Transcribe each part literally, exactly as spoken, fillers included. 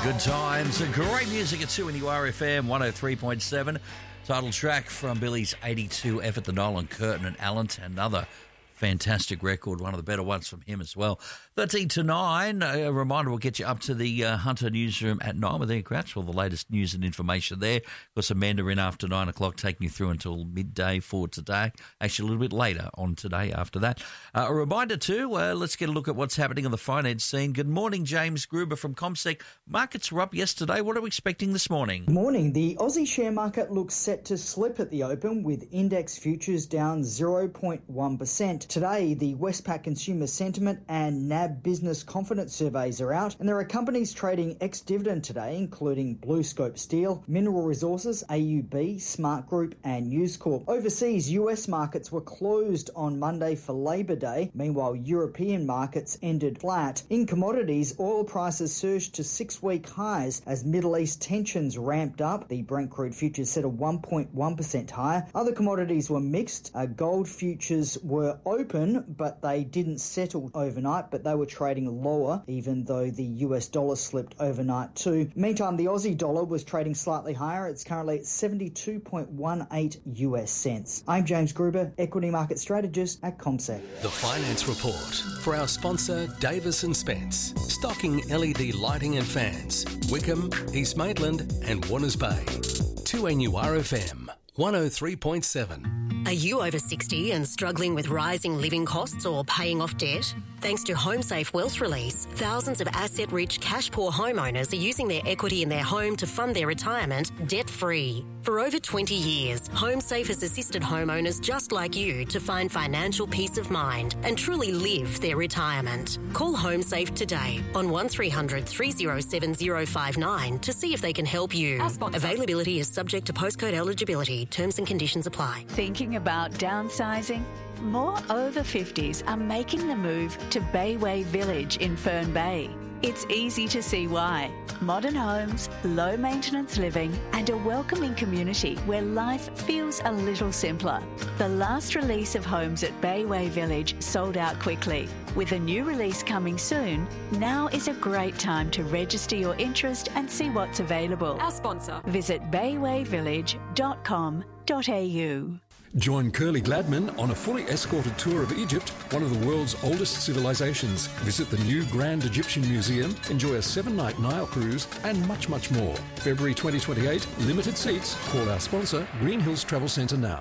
Good times and great music at two N U R F M one oh three point seven. Title track from Billy's eighty-two F at the Nolan, Curtin and Allen. Another fantastic record, one of the better ones from him as well. thirteen to nine, a reminder we'll get you up to the uh, Hunter newsroom at nine with Ian Crouch for all the latest news and information there. Of course, Amanda in after nine o'clock, taking you through until midday for today. Actually, a little bit later on today after that. Uh, a reminder too, uh, let's get a look at what's happening on the finance scene. Good morning, James Gruber from CommSec. Markets were up yesterday. What are we expecting this morning? Morning. The Aussie share market looks set to slip at the open with index futures down zero point one percent. Today, the Westpac Consumer Sentiment and N A B Business Confidence surveys are out, and there are companies trading ex-dividend today, including BlueScope Steel, Mineral Resources, A U B, Smart Group and News Corp. Overseas, U S markets were closed on Monday for Labor Day. Meanwhile, European markets ended flat. In commodities, oil prices surged to six-week highs as Middle East tensions ramped up. The Brent crude futures settled one point one percent higher. Other commodities were mixed. Uh, gold futures were open, but they didn't settle overnight, but they were trading lower, even though the U S dollar slipped overnight too. Meantime, the Aussie dollar was trading slightly higher. It's currently at seventy-two point one eight U S cents. I'm James Gruber, equity market strategist at CommSec. The Finance Report for our sponsor, Davis and Spence. Stocking L E D lighting and fans. Wickham, East Maitland and Warners Bay. two N U R F M one oh three point seven. Are you over sixty and struggling with rising living costs or paying off debt? Thanks to HomeSafe Wealth Release, thousands of asset-rich, cash-poor homeowners are using their equity in their home to fund their retirement debt-free. For over twenty years, HomeSafe has assisted homeowners just like you to find financial peace of mind and truly live their retirement. Call HomeSafe today on one three hundred three oh seven oh five nine to see if they can help you. Availability is subject to postcode eligibility. Terms and conditions apply. Thinking about downsizing? More over fifties are making the move to Bayway Village in Fern Bay. It's easy to see why. Modern homes, low maintenance living and a welcoming community where life feels a little simpler. The last release of homes at Bayway Village sold out quickly. With a new release coming soon, now is a great time to register your interest and see what's available. Our sponsor. Visit bayway village dot com dot a u. Join Curly Gladman on a fully escorted tour of Egypt, one of the world's oldest civilizations. Visit the new Grand Egyptian Museum, enjoy a seven-night Nile cruise, and much, much more. February twenty twenty-eight, limited seats. Call our sponsor, Green Hills Travel Centre now.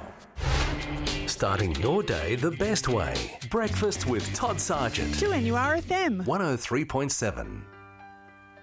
Starting your day the best way. Breakfast with Todd Sargent. two N U R F M one oh three point seven.